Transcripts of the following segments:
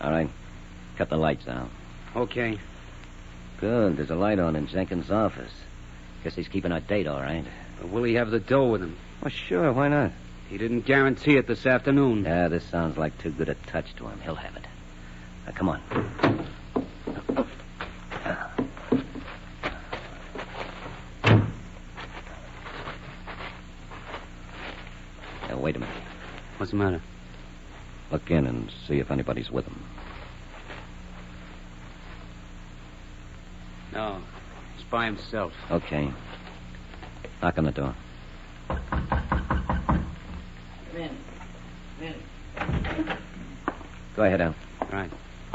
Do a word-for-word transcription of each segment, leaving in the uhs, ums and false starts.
All right. Cut the lights down. Okay. Good. There's a light on in Jenkins' office. Guess he's keeping our date, all right. But will he have the dough with him? Well, sure. Why not? He didn't guarantee it this afternoon. Yeah, this sounds like too good a touch to him. He'll have it. Now, come on. Now, wait a minute. What's the matter? Look in and see if anybody's with him. No. He's by himself. Okay. Knock on the door. Come in. Come in. Go ahead, Al. Right.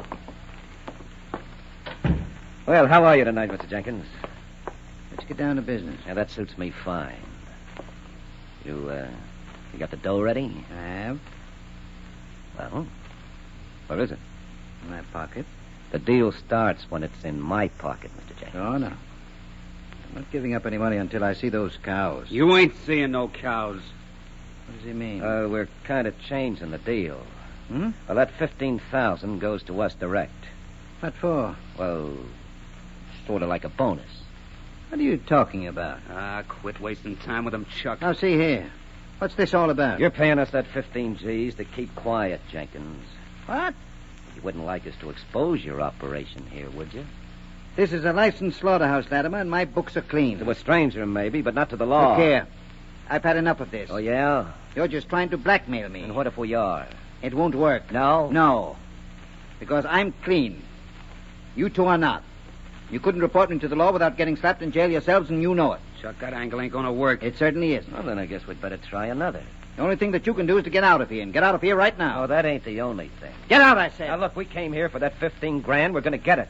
Well, how are you tonight, Mister Jenkins? Let's get down to business. Yeah, that suits me fine. You, uh, you got the dough ready? I have. Well, where is it? In my pocket. The deal starts when it's in my pocket, Mister Jenkins. Oh, no. I'm not giving up any money until I see those cows. You ain't seeing no cows. What does he mean? Uh, we're kind of changing the deal. Hmm? Well, that fifteen thousand goes to us direct. What for? Well, sort of like a bonus. What are you talking about? Ah, quit wasting time with him, Chuck. Now, see here. What's this all about? You're paying us that fifteen G's to keep quiet, Jenkins. What? You wouldn't like us to expose your operation here, would you? This is a licensed slaughterhouse, Latimer, and my books are clean. To a stranger, maybe, but not to the law. Look here. I've had enough of this. Oh, yeah? You're just trying to blackmail me. And what if we are? It won't work. No? No. Because I'm clean. You two are not. You couldn't report me to the law without getting slapped in jail yourselves, and you know it. Chuck, that angle ain't gonna work. It certainly isn't. Well, then I guess we'd better try another. The only thing that you can do is to get out of here, and get out of here right now. Oh, that ain't the only thing. Get out, I said. Now, look, we came here for that fifteen grand. We're going to get it.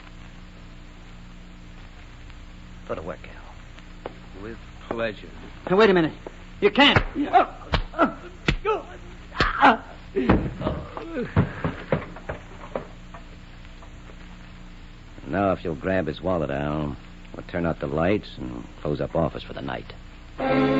Go to work, Al. With pleasure. Now, wait a minute. You can't. Now, if you'll grab his wallet, Al, we'll turn out the lights and close up office for the night.